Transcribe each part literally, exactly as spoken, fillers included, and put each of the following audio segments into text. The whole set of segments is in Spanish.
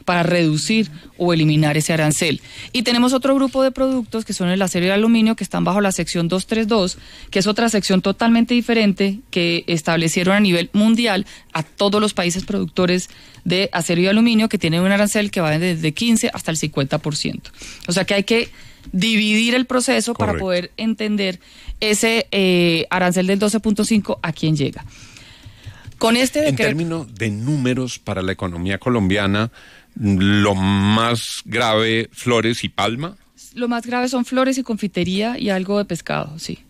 para reducir o eliminar ese arancel. Y tenemos otro grupo de productos que son el acero y el aluminio, que están bajo la sección doscientos treinta y dos, que es otra sección totalmente diferente que establecieron a nivel mundial a todos los países productores de acero y aluminio, que tienen un arancel que va desde quince hasta el cincuenta por ciento. O sea que hay que dividir el proceso. Correcto. Para poder entender ese eh, arancel del doce punto cinco a quién llega. Con este decreto, en términos de números para la economía colombiana, lo más grave, flores y palma. Lo más grave son flores y confitería y algo de pescado, sí.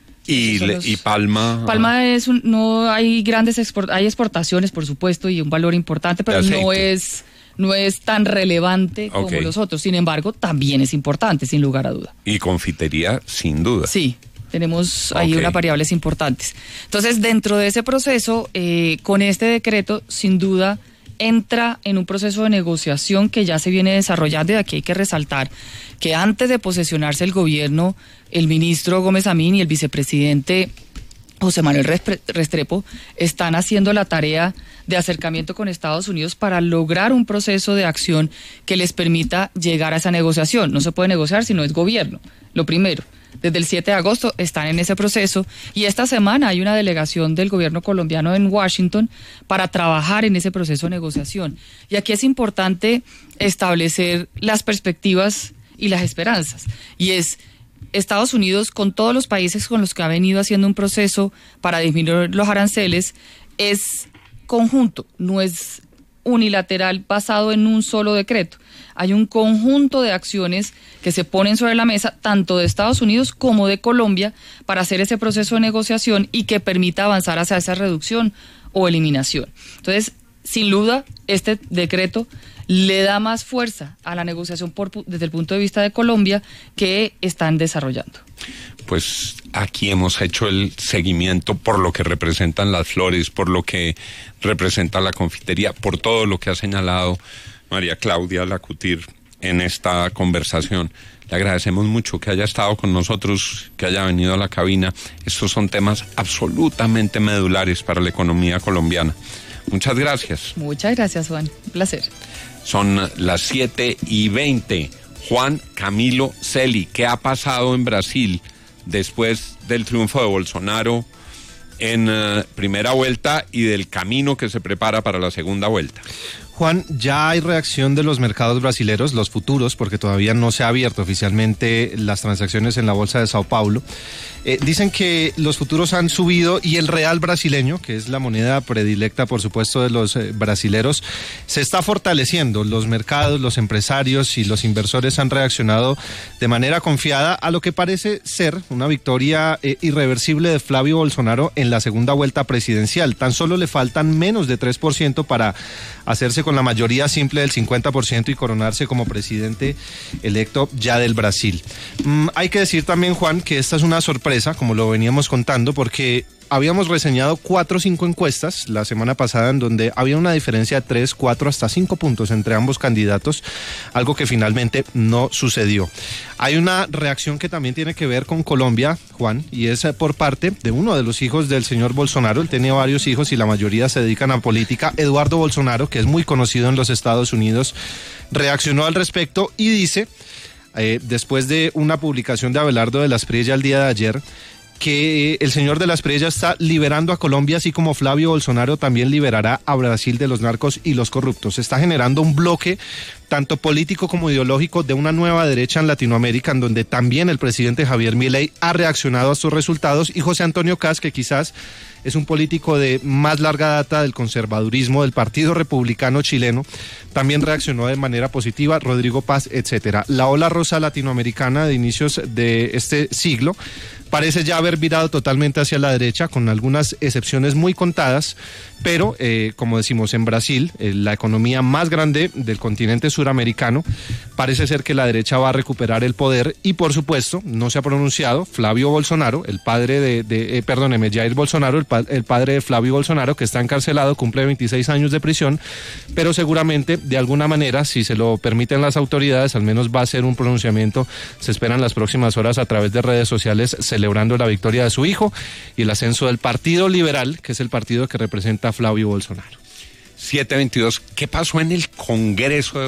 Y, le, los, y palma. Palma es un, no hay grandes export, hay exportaciones, por supuesto, y un valor importante, pero no es no es tan relevante como okay. los otros. Sin embargo, también es importante, sin lugar a duda. Y confitería, sin duda. Sí. Tenemos ahí okay. unas variables importantes. Entonces, dentro de ese proceso, eh, con este decreto, sin duda, entra en un proceso de negociación que ya se viene desarrollando, y aquí hay que resaltar que antes de posesionarse el gobierno, el ministro Gómez Amín y el vicepresidente José Manuel Restrepo están haciendo la tarea de acercamiento con Estados Unidos para lograr un proceso de acción que les permita llegar a esa negociación. No se puede negociar si no es gobierno, lo primero. Desde el siete de agosto están en ese proceso y esta semana hay una delegación del gobierno colombiano en Washington para trabajar en ese proceso de negociación. Y aquí es importante establecer las perspectivas y las esperanzas. Y es Estados Unidos, con todos los países con los que ha venido haciendo un proceso para disminuir los aranceles, es conjunto, no es unilateral basado en un solo decreto. Hay un conjunto de acciones que se ponen sobre la mesa, tanto de Estados Unidos como de Colombia, para hacer ese proceso de negociación y que permita avanzar hacia esa reducción o eliminación. Entonces, sin duda, este decreto le da más fuerza a la negociación por, desde el punto de vista de Colombia que están desarrollando. Pues aquí hemos hecho el seguimiento por lo que representan las flores, por lo que representa la confitería, por todo lo que ha señalado María Claudia Lacutir en esta conversación. Le agradecemos mucho que haya estado con nosotros, que haya venido a la cabina. Estos son temas absolutamente medulares para la economía colombiana. Muchas gracias. Muchas gracias, Juan. Un placer. Son las siete y veinte. Juan Camilo Celi, ¿qué ha pasado en Brasil después del triunfo de Bolsonaro en uh, primera vuelta y del camino que se prepara para la segunda vuelta? Juan, ya hay reacción de los mercados brasileros, los futuros, porque todavía no se ha abierto oficialmente las transacciones en la bolsa de Sao Paulo. Eh, dicen que los futuros han subido y el real brasileño, que es la moneda predilecta, por supuesto, de los eh, brasileros, se está fortaleciendo. Los mercados, los empresarios y los inversores han reaccionado de manera confiada a lo que parece ser una victoria eh, irreversible de Flavio Bolsonaro en la segunda vuelta presidencial. Tan solo le faltan menos de tres por ciento para hacerse con la mayoría simple del cincuenta por ciento y coronarse como presidente electo ya del Brasil. Mm, hay que decir también, Juan, que esta es una sorpresa, como lo veníamos contando, porque habíamos reseñado cuatro o cinco encuestas la semana pasada en donde había una diferencia de tres, cuatro, hasta cinco puntos entre ambos candidatos, algo que finalmente no sucedió. Hay una reacción que también tiene que ver con Colombia, Juan, y es por parte de uno de los hijos del señor Bolsonaro. Él tenía varios hijos y la mayoría se dedican a política. Eduardo Bolsonaro, que es muy conocido en los Estados Unidos, reaccionó al respecto y dice, eh, después de una publicación de Abelardo de la Espriella el día de ayer, que el señor de la Espriella está liberando a Colombia, así como Flavio Bolsonaro también liberará a Brasil de los narcos y los corruptos. Está generando un bloque tanto político como ideológico de una nueva derecha en Latinoamérica, en donde también el presidente Javier Milei ha reaccionado a estos resultados, y José Antonio Kast, que quizás es un político de más larga data del conservadurismo del Partido Republicano chileno, también reaccionó de manera positiva, Rodrigo Paz, etcétera. La ola rosa latinoamericana de inicios de este siglo parece ya haber virado totalmente hacia la derecha, con algunas excepciones muy contadas, pero eh, como decimos, en Brasil, eh, la economía más grande del continente suramericano, parece ser que la derecha va a recuperar el poder y, por supuesto, no se ha pronunciado Flavio Bolsonaro, el padre de, de eh, perdóneme, Jair Bolsonaro, el, pa el padre de Flavio Bolsonaro, que está encarcelado, cumple veintiséis años de prisión, pero seguramente, de alguna manera, si se lo permiten las autoridades, al menos va a ser un pronunciamiento, se esperan las próximas horas a través de redes sociales, celebrando la victoria de su hijo y el ascenso del Partido Liberal, que es el partido que representa a Flavio Bolsonaro. siete veintidós, ¿qué pasó en el Congreso de